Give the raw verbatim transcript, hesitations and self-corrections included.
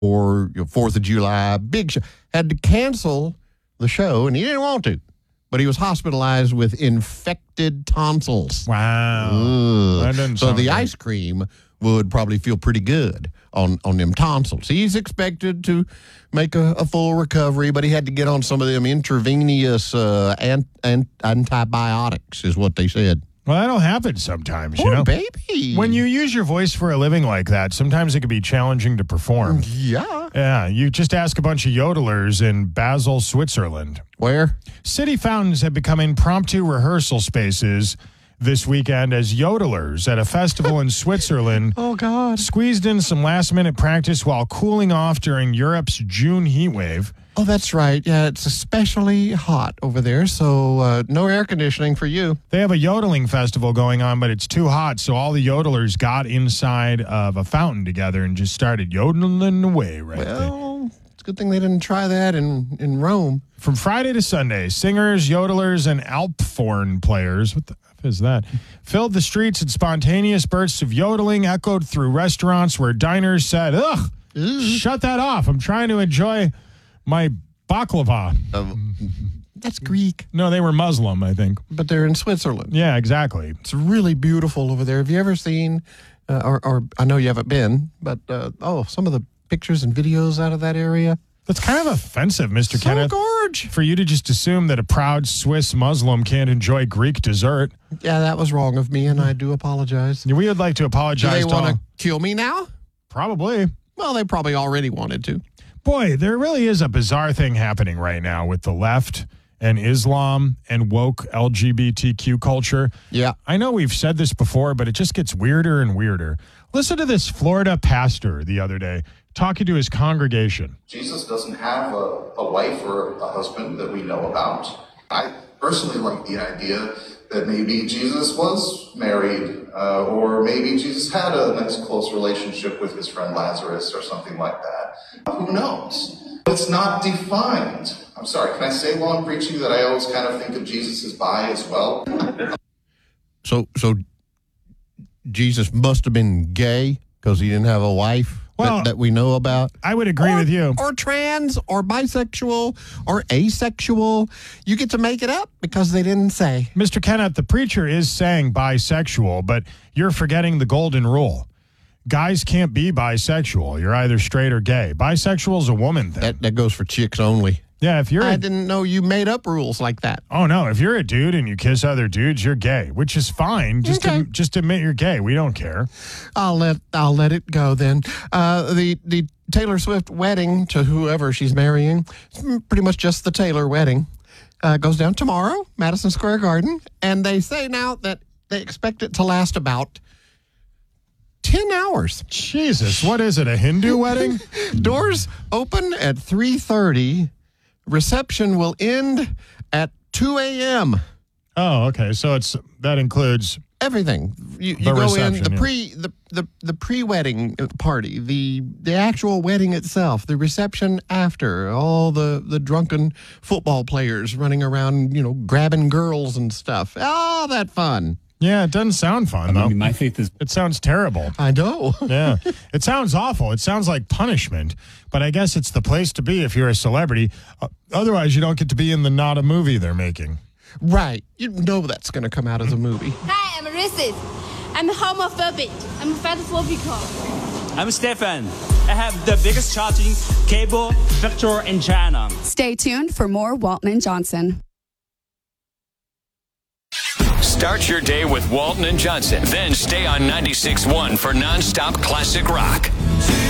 or you know, fourth of July, big show, had to cancel the show, and he didn't want to. But he was hospitalized with infected tonsils. Wow. That doesn't so sound the good. ice cream would probably feel pretty good on, on them tonsils. He's expected to make a, a full recovery, but he had to get on some of them intravenous uh, ant, ant, antibiotics, is what they said. Well, that'll happen sometimes, you Poor know. baby. When you use your voice for a living like that, sometimes it can be challenging to perform. Yeah. Yeah, you just ask a bunch of yodelers in Basel, Switzerland. Where? City fountains have become impromptu rehearsal spaces this weekend as yodelers at a festival in Switzerland Oh, God. squeezed in some last-minute practice while cooling off during Europe's June heat wave. Oh, that's right. Yeah, it's especially hot over there, so uh, no air conditioning for you. They have a yodeling festival going on, but it's too hot, so all the yodelers got inside of a fountain together and just started yodeling away right there. Well, it's a good thing they didn't try that in, in Rome. From Friday to Sunday, singers, yodelers, and alphorn players, what the f is that, filled the streets, and spontaneous bursts of yodeling echoed through restaurants where diners said, ugh, shut that off. I'm trying to enjoy my baklava. Uh, that's Greek. No, they were Muslim, I think. But they're in Switzerland. Yeah, exactly. It's really beautiful over there. Have you ever seen, uh, or, or I know you haven't been, but, uh, oh, some of the pictures and videos out of that area? That's kind of offensive, Mister So Kenneth. gorge. For you to just assume that a proud Swiss Muslim can't enjoy Greek dessert. Yeah, that was wrong of me, and I do apologize. We would like to Do apologize they to want all. to kill me now? Probably. Well, they probably already wanted to. Boy, there really is a bizarre thing happening right now with the left and Islam and woke L G B T Q culture. Yeah. I know we've said this before, but it just gets weirder and weirder. Listen to this Florida pastor the other day talking to his congregation. Jesus doesn't have a, a wife or a husband that we know about. I personally like the idea that maybe Jesus was married, uh, or maybe Jesus had a nice close relationship with his friend Lazarus or something like that. Who knows? It's not defined. I'm sorry, can I say while I'm preaching that I always kind of think of Jesus as bi as well? So, so Jesus must have been gay because he didn't have a wife Well, that, that we know about. I would agree or, with you. Or trans, or bisexual, or asexual. You get to make it up because they didn't say. Mister Kenneth, the preacher is saying bisexual, but you're forgetting the golden rule. Guys can't be bisexual. You're either straight or gay. Bisexual is a woman thing. That that goes for chicks only. Yeah, if you're I a, didn't know you made up rules like that. oh no, if you're a dude and you kiss other dudes, you're gay, which is fine. Just Okay. to, just admit you're gay. We don't care. I'll let I'll let it go then. Uh, the the Taylor Swift wedding to whoever she's marrying, it's pretty much just the Taylor wedding, uh, goes down tomorrow, Madison Square Garden, and they say now that they expect it to last about ten hours. Jesus, what is it, a Hindu wedding? Doors open at three thirty. Reception will end at two a.m. Oh, okay. So it's that includes Everything. You, you The go in reception, the yeah. pre the, the, the pre-wedding party, the the actual wedding itself, the reception after, all the, the drunken football players running around, you know, grabbing girls and stuff. All that fun. yeah, it doesn't sound fun I though. mean, my faith is It sounds terrible. I know. Yeah. It sounds awful. It sounds like punishment, but I guess it's the place to be if you're a celebrity. Uh, otherwise, you don't get to be in the not a movie they're making. Right. You know that's going to come out as a movie. Hi, I'm racist. I'm homophobic. I'm fatphobic. I'm Stefan. I have the biggest charging cable vector in China. Stay tuned for more Walton and Johnson. Start your day with Walton and Johnson. Then stay on ninety-six point one for nonstop classic rock.